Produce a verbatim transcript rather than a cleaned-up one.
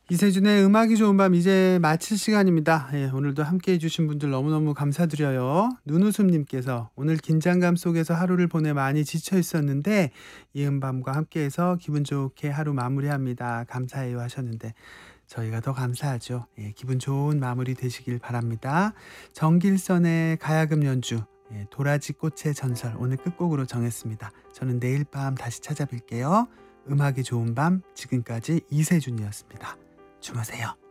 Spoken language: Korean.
이세준의 음악이 좋은 밤 이제 마칠 시간입니다. 예, 오늘도 함께 해주신 분들 너무너무 감사드려요. 눈웃음님께서 오늘 긴장감 속에서 하루를 보내 많이 지쳐 있었는데 이은밤과 함께해서 기분 좋게 하루 마무리합니다. 감사해요 하셨는데 저희가 더 감사하죠. 예, 기분 좋은 마무리 되시길 바랍니다. 정길선의 가야금 연주, 예, 도라지 꽃의 전설 오늘 끝곡으로 정했습니다. 저는 내일 밤 다시 찾아뵐게요. 음악이 좋은 밤 지금까지 이세준이었습니다. 주무세요.